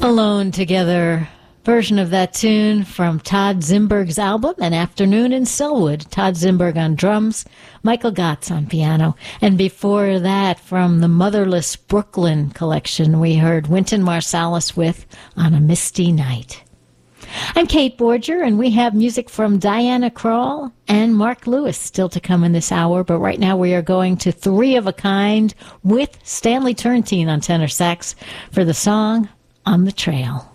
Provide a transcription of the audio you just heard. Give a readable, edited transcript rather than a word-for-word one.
Alone Together version of that tune from Todd Zimberg's album, An Afternoon in Selwood. Todd Zimberg on drums, Michael Gotts on piano. And before that, from the Motherless Brooklyn collection, we heard Wynton Marsalis with On a Misty Night. I'm Kate Borger, and we have music from Diana Krall and Mark Lewis still to come in this hour. But right now we are going to Three of a Kind with Stanley Turrentine on tenor sax for the song On the Trail.